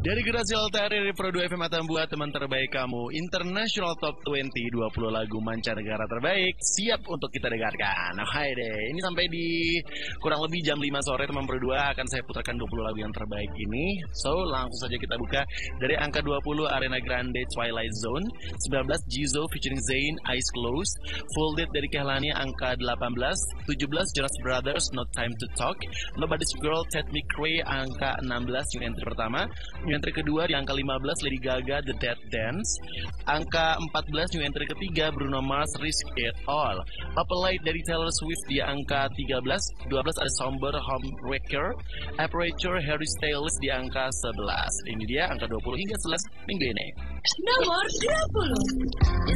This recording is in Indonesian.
Dari Generasi Altar dari Pro 2 FM akan buat teman terbaik kamu International Top 20 20 lagu mancanegara terbaik siap untuk kita dengarkan. Nah, hai deh. Ini sampai di kurang lebih jam 5 sore teman Pro 2 akan saya putarkan 20 lagu yang terbaik ini. So, langsung saja kita buka dari angka 20 Ariana Grande Twilight Zone, 19 Jizzo featuring Zayn Eyes Closed, Folded dari Kehlani angka 18, 17 Jonas Brothers No Time to Talk, Nobody's Girl Ted McRae angka 16 new entry pertama. New entry kedua di angka 15 Lady Gaga The Dead Dance. Angka 14 new entry ketiga Bruno Mars Risk It All. Purple Light dari Taylor Swift di angka 13. 12 ada Somber Homewrecker. Aperture Harry Styles di angka 11. Ini dia angka 20 hingga 11 minggu ini. Nomor 20.